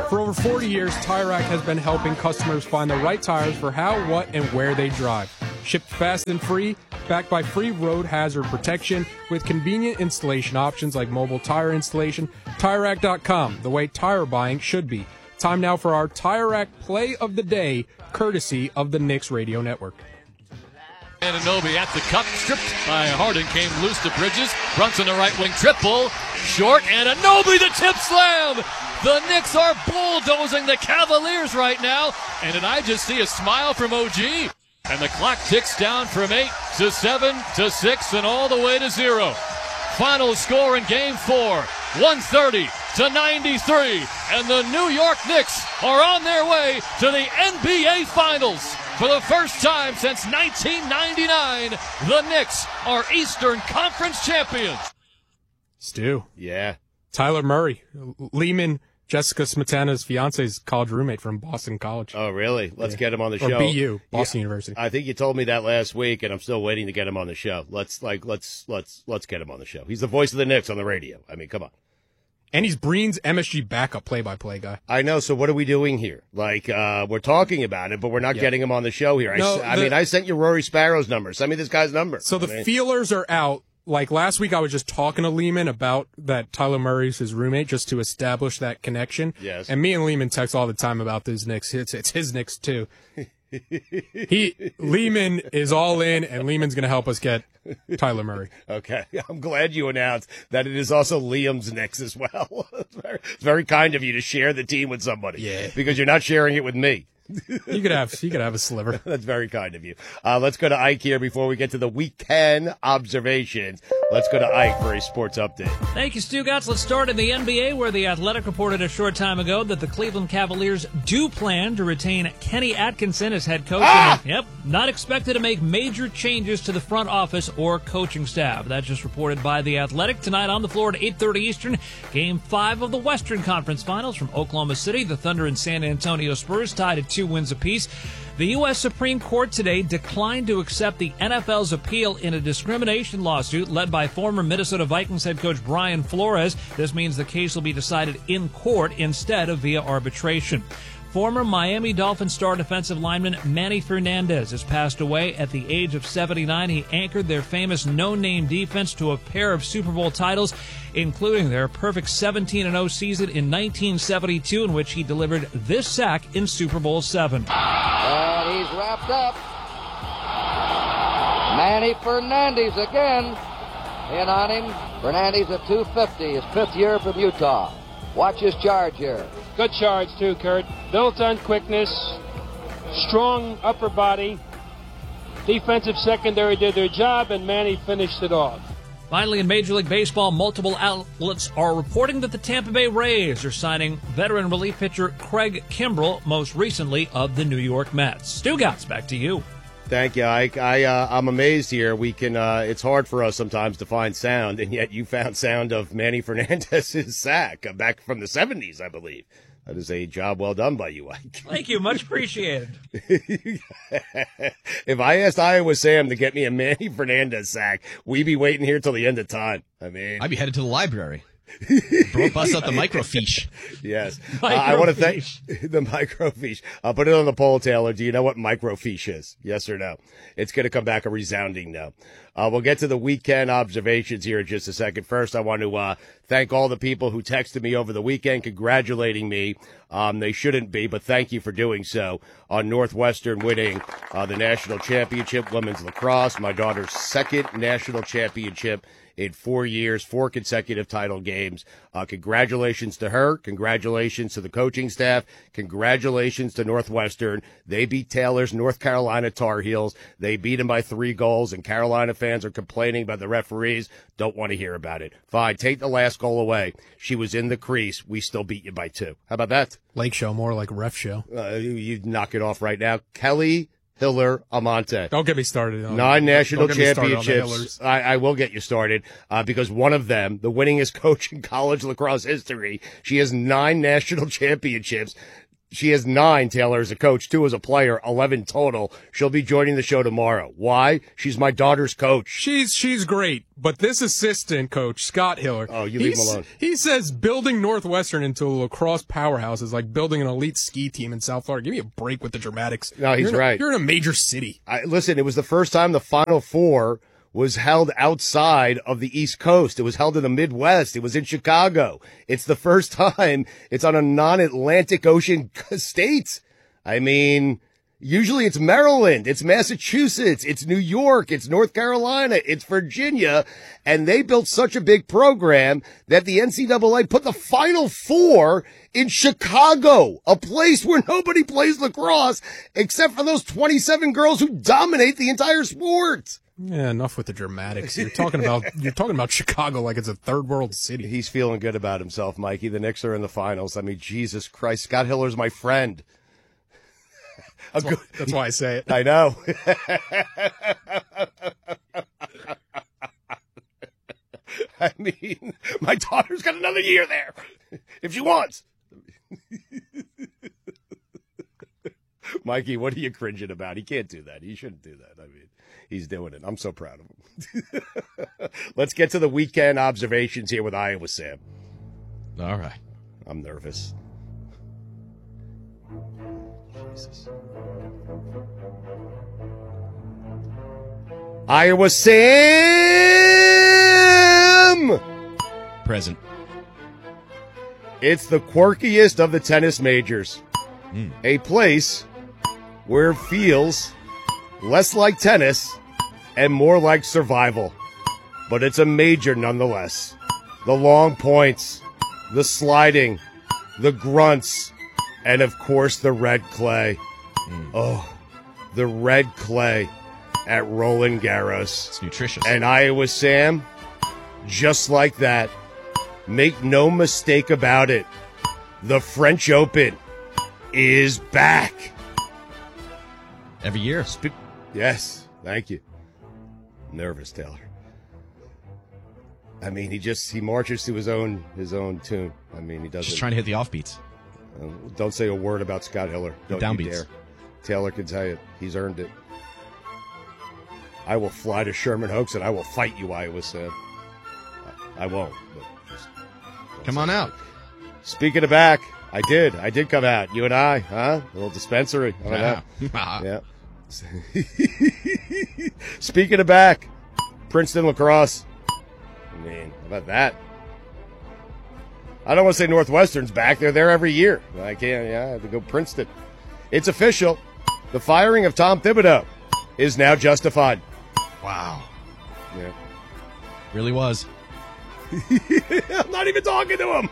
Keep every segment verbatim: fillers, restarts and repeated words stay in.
For over forty years, Tire Rack has been helping customers find the right tires for how, what, and where they drive. Shipped fast and free, backed by free road hazard protection with convenient installation options like mobile tire installation. Tire Rack dot com, the way tire buying should be. Time now for our Tire Rack Play of the Day, courtesy of the Knicks Radio Network. Anunoby at the cup, stripped by Harden, came loose to Bridges. Brunson, the right wing triple, short, and Anunoby the tip slam. The Knicks are bulldozing the Cavaliers right now, and did I just see a smile from O G? And the clock ticks down from eight to seven to six and all the way to zero. Final score in game four, one thirty to ninety-three, and the New York Knicks are on their way to the N B A Finals. For the first time since nineteen ninety-nine, the Knicks are Eastern Conference champions. Stu. Yeah. Tyler Murray, Lehman, Jessica Smetana's fiance's college roommate from Boston College. Oh, really? Let's yeah. get him on the or show. B U, Boston yeah. University. I think you told me that last week, and I'm still waiting to get him on the show. Let's like let's let's let's get him on the show. He's the voice of the Knicks on the radio. I mean, come on. And he's Breen's M S G backup play-by-play guy. I know. So what are we doing here? Like, uh, we're talking about it, but we're not yeah. getting him on the show here. I, no, I the, mean, I sent you Rory Sparrow's number. Send me this guy's number. So the I mean, feelers are out. Like last week, I was just talking to Lehman about that Tyler Murray's his roommate, just to establish that connection. Yes. And me and Lehman text all the time about these Knicks. It's, it's his Knicks, too. he Lehman is all in, and Lehman's going to help us get Tyler Murray. Okay. I'm glad you announced that it is also Liam's Knicks as well. It's very, it's very kind of you to share the team with somebody. Yeah. Because you're not sharing it with me. You could have you could have a sliver. That's very kind of you. Uh, let's go to Ike here before we get to the week ten observations. Let's go to Ike for a sports update. Thank you, Stugotz. Let's start in the N B A, where The Athletic reported a short time ago that the Cleveland Cavaliers do plan to retain Kenny Atkinson as head coach. Ah! And, yep, not expected to make major changes to the front office or coaching staff. That's just reported by The Athletic. Tonight on the floor at eight thirty Eastern, Game five of the Western Conference Finals from Oklahoma City. The Thunder and San Antonio Spurs tied at two wins apiece. The U S Supreme Court today declined to accept the N F L's appeal in a discrimination lawsuit led by former Minnesota Vikings head coach Brian Flores. This means the case will be decided in court instead of via arbitration. Former Miami Dolphins star defensive lineman Manny Fernandez has passed away at the age of seventy-nine. He anchored their famous no-name defense to a pair of Super Bowl titles, including their perfect seventeen and oh season in nineteen seventy-two, in which he delivered this sack in Super Bowl seven. And he's wrapped up. Manny Fernandez again in on him. Fernandez at two fifty, his fifth year from Utah. Watch his charge here. Good charge, too, Kurt. Built on quickness, strong upper body. Defensive secondary did their job, and Manny finished it off. Finally, in Major League Baseball, multiple outlets are reporting that the Tampa Bay Rays are signing veteran relief pitcher Craig Kimbrell, most recently of the New York Mets. Stugotz, back to you. Thank you, Ike. I, uh, I'm amazed here. We can. Uh, it's hard for us sometimes to find sound, and yet you found sound of Manny Fernandez's sack uh, back from the seventies, I believe. That is a job well done by you, Ike. Thank you. Much appreciated. If I asked Iowa Sam to get me a Manny Fernandez sack, we'd be waiting here till the end of time. I mean, I'd be headed to the library. Bust out the microfiche. Yes. Microfiche. Uh, I want to thank the microfiche. I'll put it on the poll, Taylor. Do you know what microfiche is? Yes or no? It's going to come back a resounding no. Uh, we'll get to the weekend observations here in just a second. First, I want to uh, thank all the people who texted me over the weekend congratulating me. Um, they shouldn't be, but thank you for doing so on Northwestern winning uh, the national championship, women's lacrosse, my daughter's second national championship in four years, four consecutive title games. Uh, congratulations to her. Congratulations to the coaching staff. Congratulations to Northwestern. They beat Taylor's North Carolina Tar Heels. They beat them by three goals, and Carolina fans are complaining about the referees. Don't want to hear about it. Fine, take the last goal away. She was in the crease. We still beat you by two. How about that? Lake show, more like ref show. Uh, you, you knock it off right now. Kelly Hiller Amante. Don't get me started. On Nine national Don't get me championships. I, I will get you started uh, because one of them, the winningest coach in college lacrosse history, she has nine national championships. She has nine, Taylor, as a coach, two as a player, eleven total. She'll be joining the show tomorrow. Why? She's my daughter's coach. She's she's great, but this assistant coach, Scott Hiller, Oh, you leave him he's- alone. He says building Northwestern into a lacrosse powerhouse is like building an elite ski team in South Florida. Give me a break with the dramatics. No, he's you're in a- right. You're in a major city. I, listen, it was the first time the Final Four was held outside of the East Coast. It was held in the Midwest. It was in Chicago. It's the first time it's on a non-Atlantic Ocean state. I mean, usually it's Maryland, it's Massachusetts, it's New York, it's North Carolina, it's Virginia, and they built such a big program that the N C double A put the Final Four in Chicago, a place where nobody plays lacrosse except for those twenty-seven girls who dominate the entire sport. Yeah, enough with the dramatics. You're talking about you're talking about Chicago like it's a third world city. He's feeling good about himself, Mikey. The Knicks are in the finals. I mean, Jesus Christ, Scott Hiller's my friend. A That's, good- why, that's why I say it. I know. I mean, my daughter's got another year there, if she wants. Mikey, what are you cringing about? He can't do that. He shouldn't do that. I mean, he's doing it. I'm so proud of him. Let's get to the weekend observations here with Iowa Sam. All right. I'm nervous. Jesus. Iowa Sam! Present. It's the quirkiest of the tennis majors. Mm. A place where it feels less like tennis and more like survival. But it's a major nonetheless. The long points, the sliding, the grunts, and of course the red clay. Mm. Oh, the red clay at Roland Garros. It's nutritious. And Iowa Sam, just like that, make no mistake about it, the French Open is back. Every year. Spe- yes, thank you. Nervous, Taylor. I mean, he just he marches to his own his own tune. I mean, he doesn't. Just trying to hit the offbeats. Uh, don't say a word about Scott Hiller. Don't you downbeats. dare. Taylor can tell you he's earned it. I will fly to Sherman Oaks and I will fight you, Iowa Sam. I, I won't. But just don't Come say on it. out. Speaking of back, I did. I did come out. You and I, huh? A little dispensary. I don't know. Ah. Yeah. Speaking of back, Princeton lacrosse. I mean, how about that? I don't want to say Northwestern's back. They're there every year. I can't. Yeah, I have to go Princeton. It's official. The firing of Tom Thibodeau is now justified. Wow. Yeah. Really was. I'm not even talking to him.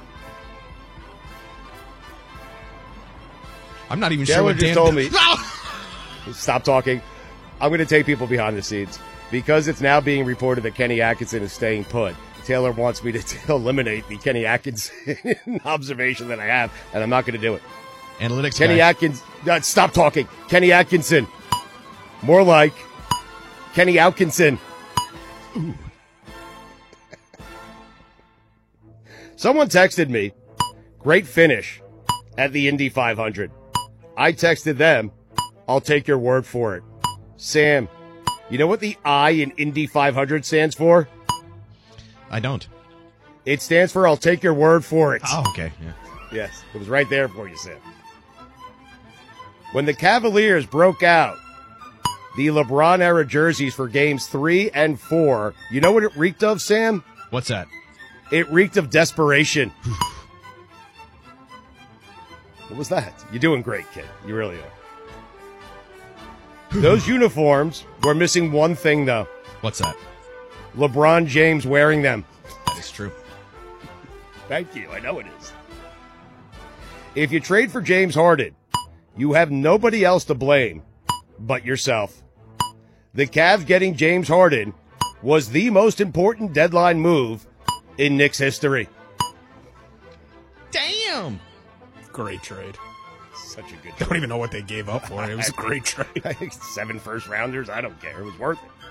I'm not even sure Taylor what just Dan told me. Stop talking. I'm going to take people behind the scenes. Because it's now being reported that Kenny Atkinson is staying put, Taylor wants me to eliminate the Kenny Atkinson observation that I have, and I'm not going to do it. Analytics Kenny guy. Atkins, uh, stop talking. Kenny Atkinson. More like Kenny Atkinson. Someone texted me, great finish at the Indy five hundred. I texted them, I'll take your word for it. Sam, you know what the I in Indy five hundred stands for? I don't. It stands for I'll take your word for it. Oh, okay. Yeah. Yes, it was right there for you, Sam. When the Cavaliers broke out the LeBron-era jerseys for games three and four, you know what it reeked of, Sam? What's that? It reeked of desperation. What was that? You're doing great, kid. You really are. Those uniforms were missing one thing, though. What's that? LeBron James wearing them. That is true. Thank you. I know it is. If you trade for James Harden, you have nobody else to blame but yourself. The Cavs getting James Harden was the most important deadline move in Knicks history. Damn. Great trade. Such a good I don't trade. even know what they gave up for it. It was a great trade. I think seven first rounders. I don't care. It was worth it.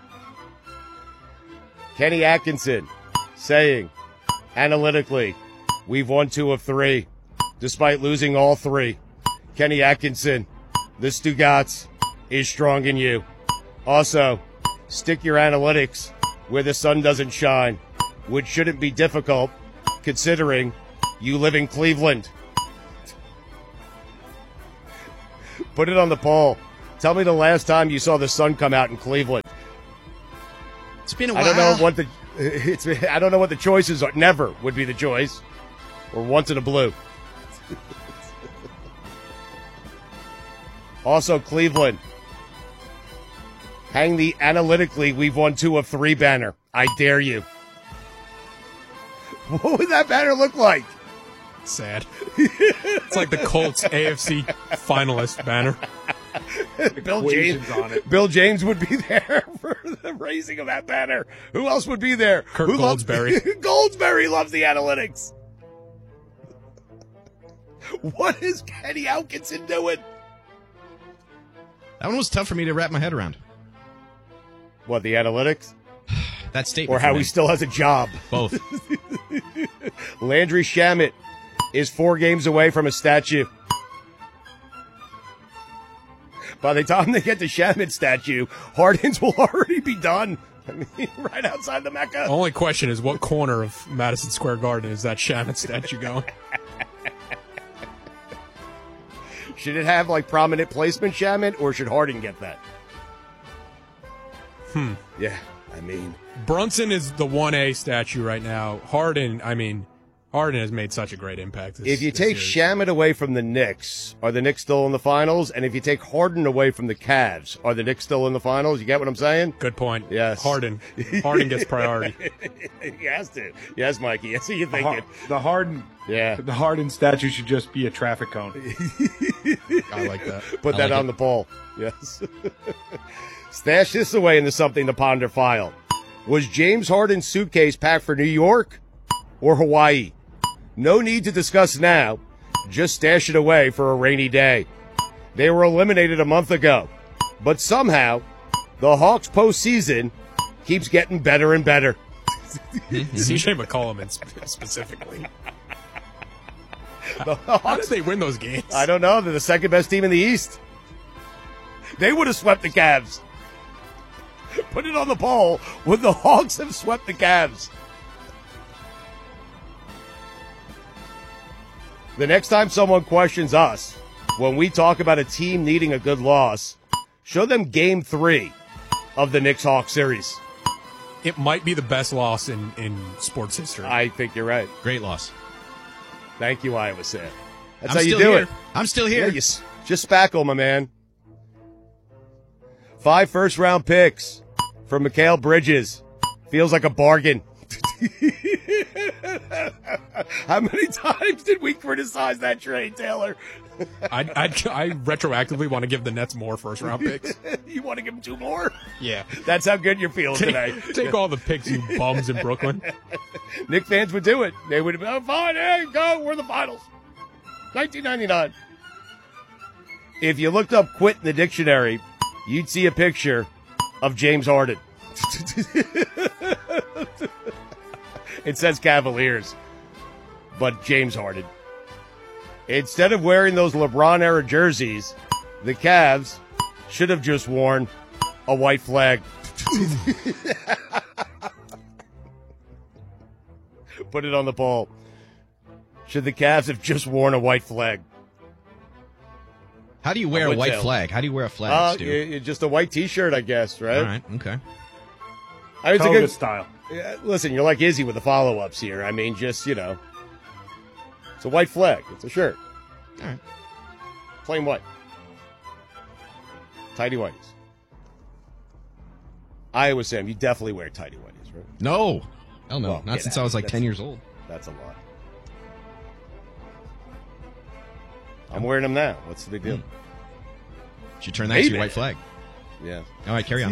Kenny Atkinson saying, analytically, we've won two of three. despite losing all three. Kenny Atkinson, the Stugats is strong in you. Also, stick your analytics where the sun doesn't shine, which shouldn't be difficult considering you live in Cleveland. Put it on the poll. Tell me the last time you saw the sun come out in Cleveland. It's been a while. I don't know what the it's. I don't know what the choices are. Never would be the choice, or once in a blue. Also, Cleveland. Hang the analytically we've won two of three banner. I dare you. What would that banner look like? Sad. It's like the Colts A F C finalist banner. Bill James on it. Bill James would be there for the raising of that banner. Who else would be there? Kirk Who Goldsberry. Loves, Goldsberry loves the analytics. What is Kenny Atkinson doing? That one was tough for me to wrap my head around. What, the analytics? That statement. Or how me. he still has a job? Both. Landry Shamet is four games away from a statue. By the time they get the Shamet statue, Harden's will already be done. I mean, right outside the Mecca. The only question is, what corner of Madison Square Garden is that Shamet statue going? Should it have, like, prominent placement Shamet, or should Harden get that? Hmm. Yeah, I mean. Brunson is the one A statue right now. Harden, I mean, Harden has made such a great impact. This, if you this take series. Shamet away from the Knicks, are the Knicks still in the finals? And if you take Harden away from the Cavs, are the Knicks still in the finals? You get what I'm saying? Good point. Yes. Harden. Harden gets priority. He has to. Yes, Mikey. Yes, what you thinking. The Harden, Yeah. the Harden statue should just be a traffic cone. I like that. Put I that like on it. the poll. Yes. Stash this away into something to ponder file. Was James Harden's suitcase packed for New York or Hawaii? No need to discuss now. Just stash it away for a rainy day. They were eliminated a month ago, but somehow the Hawks postseason keeps getting better and better. C J McCollum in sp- specifically. The How Hawks, did they win those games? I don't know. They're the second best team in the East. They would have swept the Cavs. Put it on the poll. Would the Hawks have swept the Cavs? The next time someone questions us when we talk about a team needing a good loss, show them game three of the Knicks-Hawks series. It might be the best loss in, in sports history. I think you're right. Great loss. Thank you, Iowa Sam. That's I'm how you still do here. it. I'm still Yeah, here. you s- just spackle, my man. Five first-round picks for Mikal Bridges. Feels like a bargain. How many times did we criticize that trade, Taylor? I I I retroactively want to give the Nets more first round picks. You want to give them two more? Yeah. That's how good you're feeling today. Take, take all the picks, you bums in Brooklyn. Knick fans would do it. They would have been, oh, fine, hey, go, we're in the finals. nineteen ninety-nine. If you looked up quit in the dictionary, you'd see a picture of James Harden. It says Cavaliers, but James Harden. Instead of wearing those LeBron-era jerseys, the Cavs should have just worn a white flag. Put it on the poll. Should the Cavs have just worn a white flag? How do you wear I a would white too. flag? How do you wear a flag, Uh, Stu? y- y- just a white T-shirt, I guess, right? All right, okay. I mean, it's a Toga good style. Yeah, listen, you're like Izzy with the follow-ups here. I mean, just, you know, it's a white flag. It's a shirt. All right. Plain white. Tidy whities. Iowa Sam, you definitely wear tidy whities, right? No. Hell no. Well, Not get since out. I was like That's- ten years old. That's a lot. I'm wearing them now. What's the big deal? Should turn that to your Maybe. white flag. Yeah. All right, carry on.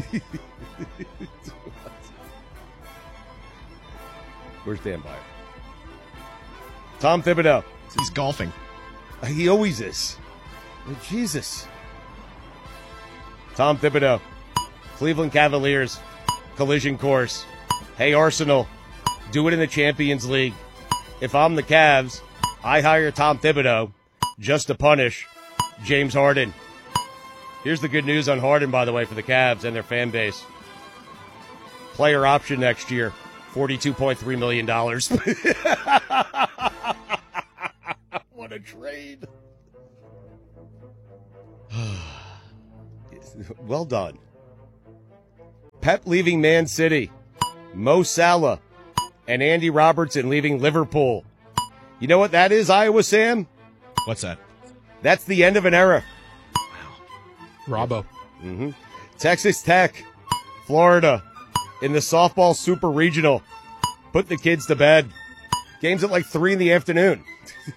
Where's Dan Byer? Tom Thibodeau. He's golfing. He always is. Oh, Jesus. Tom Thibodeau. Cleveland Cavaliers. Collision course. Hey, Arsenal. Do it in the Champions League. If I'm the Cavs, I hire Tom Thibodeau just to punish James Harden. Here's the good news on Harden, by the way, for the Cavs and their fan base. Player option next year, forty-two point three million dollars. What a trade. Well done. Pep leaving Man City. Mo Salah and Andy Robertson leaving Liverpool. You know what that is, Iowa Sam? What's that? That's the end of an era. Robbo. Mm-hmm. Texas Tech, Florida, in the softball super regional. Put the kids to bed. Game's at like three in the afternoon.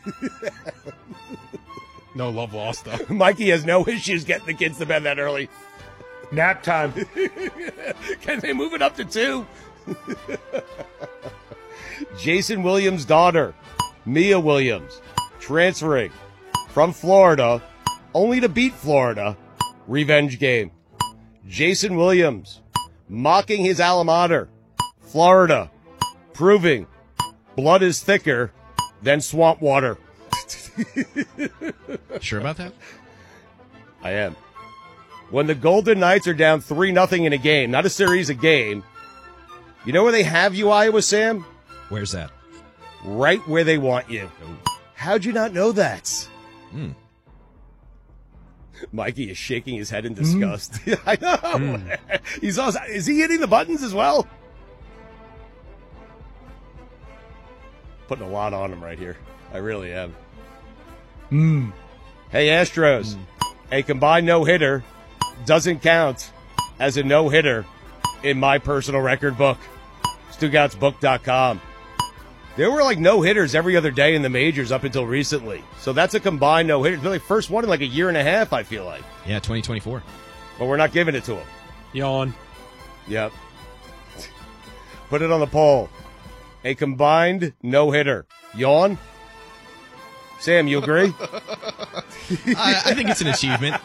No love lost, though. Mikey has no issues getting the kids to bed that early. Nap time. Can they move it up to two? Jason Williams' daughter, Mia Williams, transferring from Florida only to beat Florida. Revenge game. Jason Williams mocking his alma mater, Florida, proving blood is thicker than swamp water. Sure about that? I am. When the Golden Knights are down three nothing in a game, not a series, a game, you know where they have you, Iowa Sam? Where's that? Right where they want you. How'd you not know that? Hmm. Mikey is shaking his head in disgust. Mm. I know. Mm. He's also, is he hitting the buttons as well? Putting a lot on him right here. I really am. Mm. Hey, Astros. Mm. A combined no-hitter doesn't count as a no-hitter in my personal record book. Stugotz Book dot com. There were like no-hitters every other day in the majors up until recently. So that's a combined no-hitter. It's the first one in like a year and a half, I feel like. Yeah, twenty twenty-four. But we're not giving it to him. Yawn. Yep. Put it on the poll. A combined no-hitter. Yawn? Sam, you agree? I, I think it's an achievement.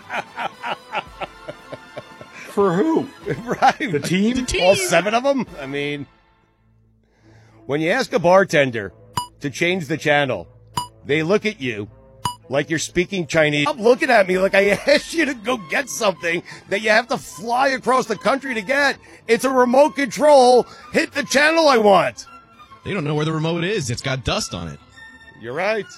For who? Right. The team? The team? All seven of them? I mean... When you ask a bartender to change the channel, they look at you like you're speaking Chinese. Stop looking at me like I asked you to go get something that you have to fly across the country to get. It's a remote control. Hit the channel I want. They don't know where the remote is. It's got dust on it. You're right.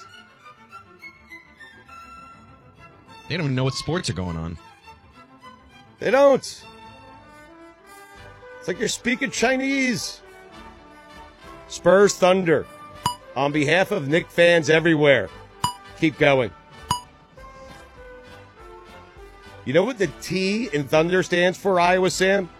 They don't even know what sports are going on. They don't. It's like you're speaking Chinese. Spurs Thunder. On behalf of Knick fans everywhere, keep going. You know what the T in Thunder stands for, Iowa Sam?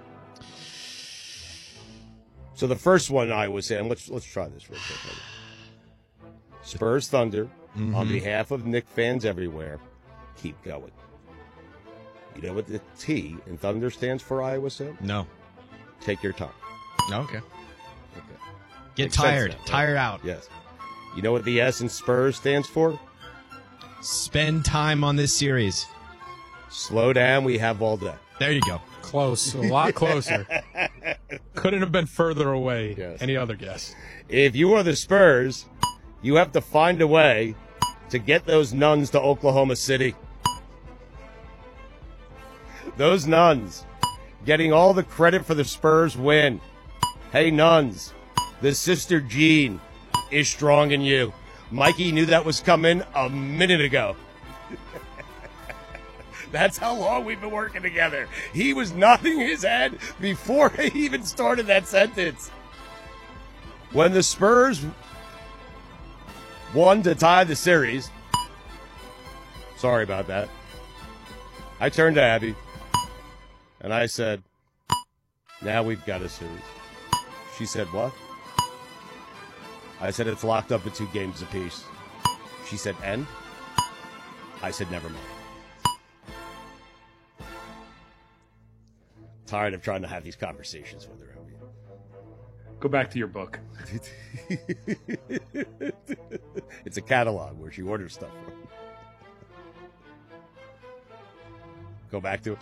So the first one, Iowa Sam, let's let's try this real quick. Spurs Thunder. Mm-hmm. On behalf of Knick fans everywhere, keep going. You know what the T in Thunder stands for, Iowa Sam? No. Take your time. Okay. Okay. Get Makes tired. sense now, right? Tired out. Yes. You know what the S in Spurs stands for? Spend time on this series. Slow down. We have all day. There you go. Close. A lot closer. Couldn't have been further away. Yes. Any other guess? If you are the Spurs, you have to find a way to get those nuns to Oklahoma City. Those nuns getting all the credit for the Spurs win. Hey, nuns. The Sister Jean is strong in you. Mikey knew that was coming a minute ago. That's how long we've been working together. He was nodding his head before he even started that sentence. When the Spurs won to tie the series, sorry about that, I turned to Abby and I said, now we've got a series. She said, what? I said, it's locked up at two games apiece. She said, and? I said, never mind. Tired of trying to have these conversations with her. Go back to your book. It's a catalog where she orders stuff from. Go back to it.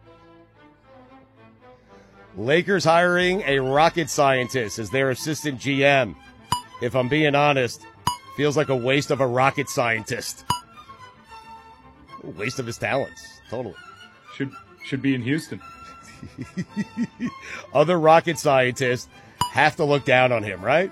Lakers hiring a rocket scientist as their assistant G M. If I'm being honest, Feels like a waste of a rocket scientist. A waste of his talents. Totally. Should should be in Houston. Other rocket scientists have to look down on him, right?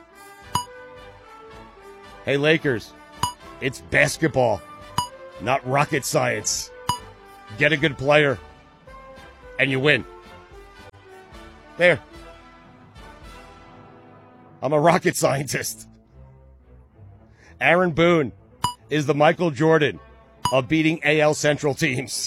Hey, Lakers, it's basketball, not rocket science. Get a good player, and you win. There. I'm a rocket scientist. Aaron Boone is the Michael Jordan of beating A L Central teams.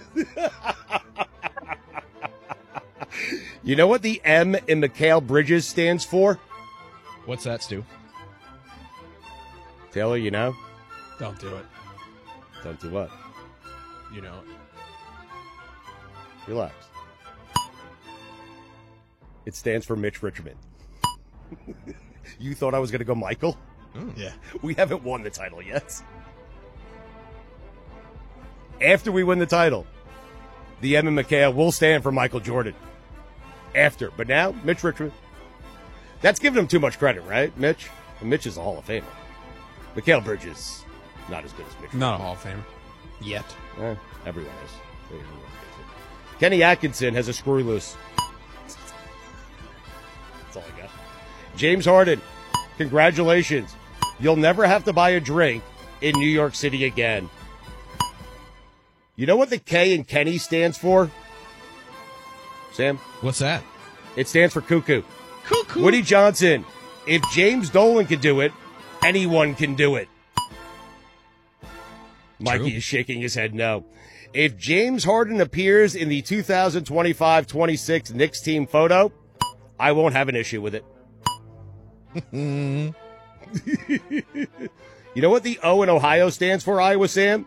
You know what the M in Mikal Bridges stands for? What's that, Stu? Taylor, you know? Don't do it. Don't do what? You know. Relax. It stands for Mitch Richmond. You thought I was going to go Michael? Mm. Yeah. We haven't won the title yet. After we win the title, the M and Mikal will stand for Michael Jordan. After. But now, Mitch Richmond. That's giving him too much credit, right, Mitch? And Mitch is a Hall of Famer. Mikal Bridges, not as good as Mitch. Not a Hall of Famer. Yet. Eh, everyone is. Everyone is. Kenny Atkinson has a screw loose. That's all I got. James Harden, congratulations. You'll never have to buy a drink in New York City again. You know what the K in Kenny stands for? Sam? What's that? It stands for cuckoo. Cuckoo. Woody Johnson, if James Dolan can do it, anyone can do it. Mikey True. is shaking his head no. If James Harden appears in the two thousand twenty-five twenty-six Knicks team photo, I won't have an issue with it. You know what the O in Ohio stands for, Iowa Sam?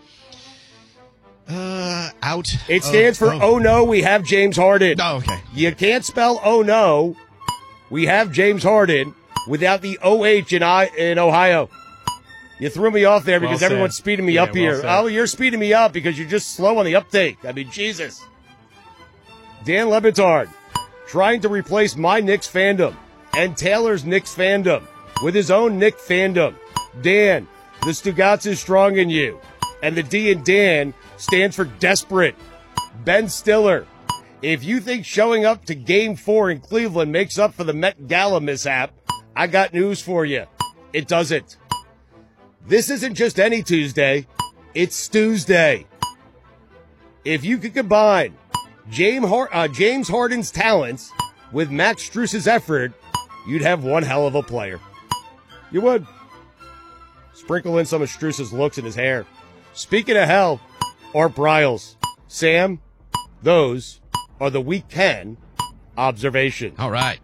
Uh, out. It stands uh, for, oh. oh no, we have James Harden. Oh, okay. You can't spell oh no, we have James Harden without the O H in, I, in Ohio. You threw me off there because Well everyone's said. speeding me Yeah, up well here. said. Oh, you're speeding me up because you're just slow on the uptake. I mean, Jesus. Dan Lebitard trying to replace my Knicks fandom and Taylor's Knicks fandom with his own Knick fandom. Dan, the Stugotz is strong in you. And the D in Dan stands for desperate. Ben Stiller, if you think showing up to game four in Cleveland makes up for the Met Gala mishap, I got news for you. It doesn't. This isn't just any Tuesday. It's Tuesday. If you could combine James, Har- uh, James Harden's talents with Max Strus's effort, you'd have one hell of a player. You would. Sprinkle in some of Strus's looks in his hair. Speaking of hell, Art Briles. Sam, those are the weekend observations. All right.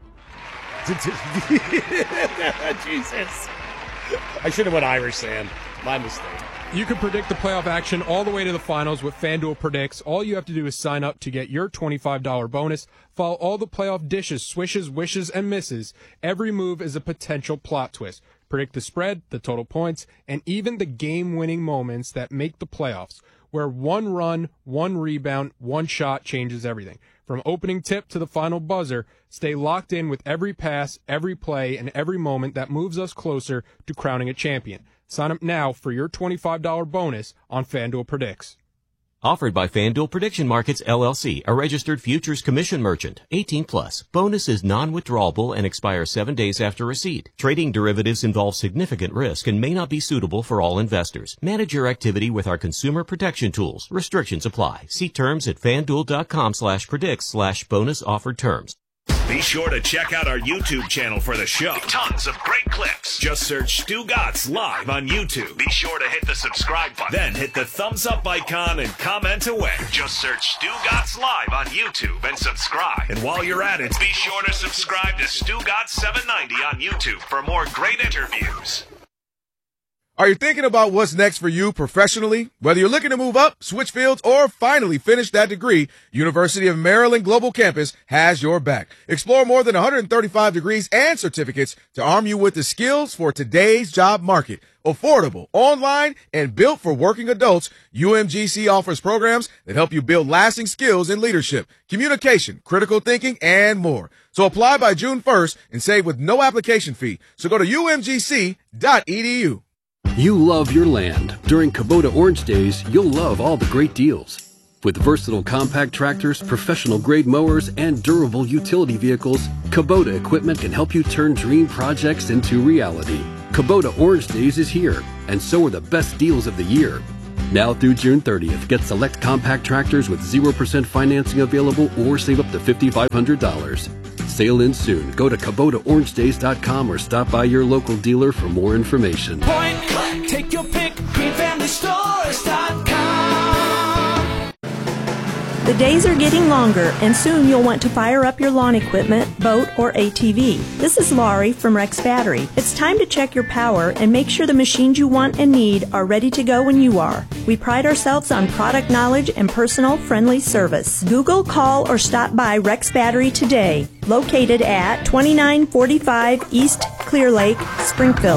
Jesus. I should have went Irish, Sam. My mistake. You can predict the playoff action all the way to the finals with FanDuel Predicts. All you have to do is sign up to get your twenty-five dollars bonus. Follow all the playoff dishes, swishes, wishes, and misses. Every move is a potential plot twist. Predict the spread, the total points, and even the game-winning moments that make the playoffs, where one run, one rebound, one shot changes everything. From opening tip to the final buzzer, stay locked in with every pass, every play, and every moment that moves us closer to crowning a champion. Sign up now for your twenty-five dollars bonus on FanDuel Predicts. Offered by FanDuel Prediction Markets, L L C, a registered futures commission merchant. eighteen plus. Bonus is non-withdrawable and expires seven days after receipt. Trading derivatives involves significant risk and may not be suitable for all investors. Manage your activity with our consumer protection tools. Restrictions apply. See terms at FanDuel.com slash predicts slash bonus offered terms. Be sure to check out our YouTube channel for the show. Tons of great clips. Just search Stugotz Live on YouTube. Be sure to hit the subscribe button. Then hit the thumbs up icon and comment away. Just search Stugotz Live on YouTube and subscribe. And while you're at it, be sure to subscribe to Stugotz seven ninety on YouTube for more great interviews. Are you thinking about what's next for you professionally? Whether you're looking to move up, switch fields, or finally finish that degree, University of Maryland Global Campus has your back. Explore more than one hundred thirty-five degrees and certificates to arm you with the skills for today's job market. Affordable, online, and built for working adults, U M G C offers programs that help you build lasting skills in leadership, communication, critical thinking, and more. So apply by June first and save with no application fee. So go to U M G C dot E D U. You love your land. During Kubota Orange Days, you'll love all the great deals. With versatile compact tractors, professional-grade mowers, and durable utility vehicles, Kubota equipment can help you turn dream projects into reality. Kubota Orange Days is here, and so are the best deals of the year. Now through June thirtieth, get select compact tractors with zero percent financing available or save up to five thousand five hundred dollars. Sail in soon. Go to Kubota Orange Days dot com or stop by your local dealer for more information. Point click, take your pick, green family stores dot com. The days are getting longer, and soon you'll want to fire up your lawn equipment, boat, or A T V. This is Laurie from Rex Battery. It's time to check your power and make sure the machines you want and need are ready to go when you are. We pride ourselves on product knowledge and personal, friendly service. Google, call, or stop by Rex Battery today. Located at twenty-nine forty-five East Clear Lake, Springfield.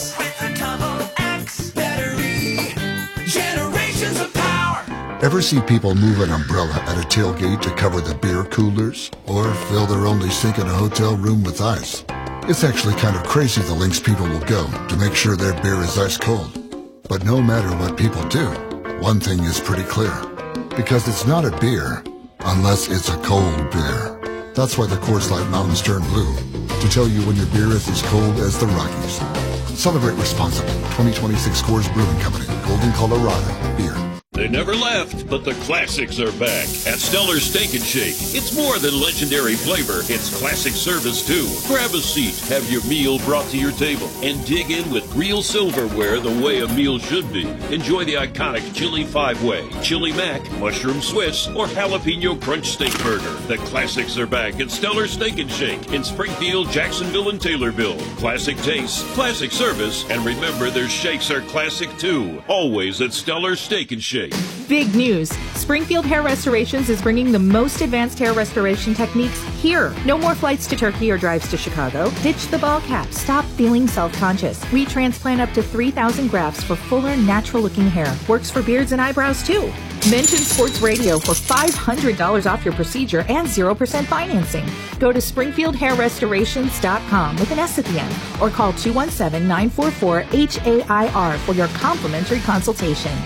Ever see people move an umbrella at a tailgate to cover the beer coolers? Or fill their only sink in a hotel room with ice? It's actually kind of crazy the lengths people will go to make sure their beer is ice cold. But no matter what people do, one thing is pretty clear. Because it's not a beer unless it's a cold beer. That's why the Coors Light Mountains turn blue, to tell you when your beer is as cold as the Rockies. Celebrate responsibly. twenty twenty-six Coors Brewing Company, Golden, Colorado. Beer. They never left, but the classics are back at Stellar Steak and Shake. It's more than legendary flavor, it's classic service too. Grab a seat, have your meal brought to your table, and dig in with real silverware the way a meal should be. Enjoy the iconic Chili Five-Way, Chili Mac, Mushroom Swiss, or Jalapeno Crunch Steak Burger. The classics are back at Stellar Steak and Shake in Springfield, Jacksonville, and Taylorville. Classic taste, classic service, and remember their shakes are classic too. Always at Stellar Steak and Shake. Big news! Springfield Hair Restorations is bringing the most advanced hair restoration techniques here. No more flights to Turkey or drives to Chicago. Ditch the ball cap. Stop feeling self-conscious. We transplant up to three thousand grafts for fuller, natural-looking hair. Works for beards and eyebrows, too. Mention Sports Radio for five hundred dollars off your procedure and zero percent financing. Go to Springfield Hair Restorations dot com with an S at the end or call two one seven, nine four four, H A I R for your complimentary consultation.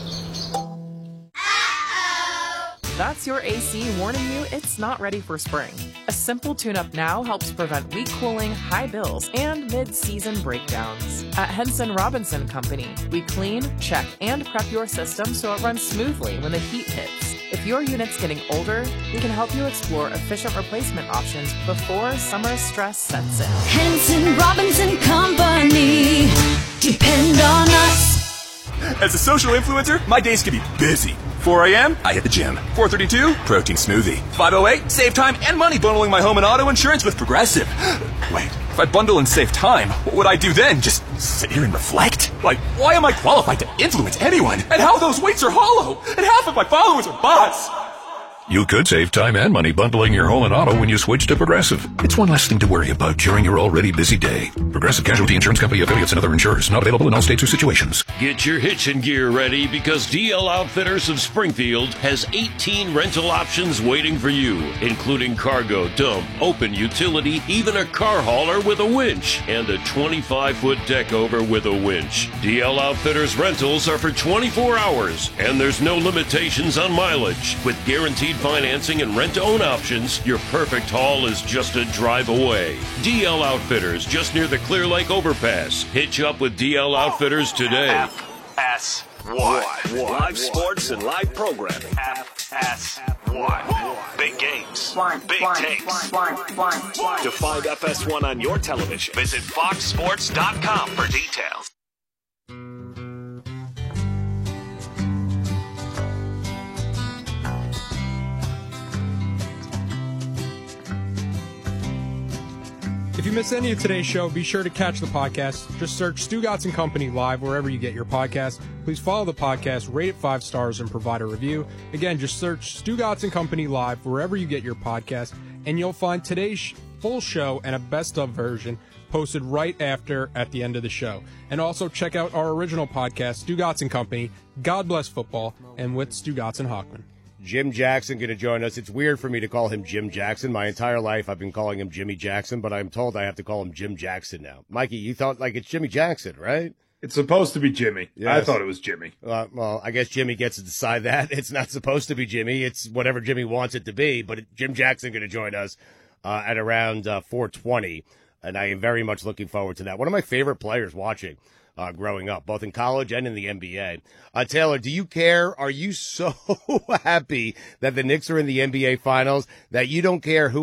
That's your A C warning you it's not ready for spring. A simple tune-up now helps prevent weak cooling, high bills, and mid-season breakdowns. At Henson Robinson Company, we clean, check, and prep your system so it runs smoothly when the heat hits. If your unit's getting older, we can help you explore efficient replacement options before summer stress sets in. Henson Robinson Company. Depend on us. As a social influencer, my days can be busy. four a.m., I hit the gym. four thirty-two, protein smoothie. five oh eight, save time and money bundling my home and auto insurance with Progressive. Wait, if I bundle and save time, what would I do then? Just sit here and reflect? Like, why am I qualified to influence anyone? And how those weights are hollow? And half of my followers are bots? You could save time and money bundling your home and auto when you switch to Progressive. It's one less thing to worry about during your already busy day. Progressive Casualty Insurance Company affiliates and other insurers. Not available in all states or situations. Get your hitching gear ready because D L Outfitters of Springfield has eighteen rental options waiting for you, including cargo, dump, open utility, even a car hauler with a winch, and a twenty-five foot deck over with a winch. D L Outfitters rentals are for twenty-four hours, and there's no limitations on mileage. With guaranteed financing and rent-to-own options, your perfect haul is just a drive away. D L Outfitters, just near the Clear Lake Overpass. Hitch up with D L Outfitters today. F S one. Live sports and live programming. F S one. Big games. Big takes. To find F S one on your television, visit fox sports dot com for details. If you miss any of today's show, be sure to catch the podcast. Just search Stugotz and Company Live wherever you get your podcast. Please follow the podcast, rate it five stars, and provide a review. Again, just search Stugotz and Company Live wherever you get your podcast, and you'll find today's sh- full show and a best-of version posted right after at the end of the show. And also check out our original podcast, Stugotz and Company, God Bless Football, and with Stugotz and Hochman. Jim Jackson going to join us. It's weird for me to call him Jim Jackson. My entire life I've been calling him Jimmy Jackson, but I'm told I have to call him Jim Jackson now. Mikey, you thought like it's Jimmy Jackson, right? It's supposed to be Jimmy. Yes. I thought it was Jimmy. Uh, well, I guess Jimmy gets to decide that. It's not supposed to be Jimmy. It's whatever Jimmy wants it to be. But Jim Jackson going to join us uh, at around uh, four twenty, and I am very much looking forward to that. One of my favorite players watching uh, growing up, both in college and in the N B A. Uh, Taylor, do you care? Are you so happy that the Knicks are in the N B A Finals that you don't care who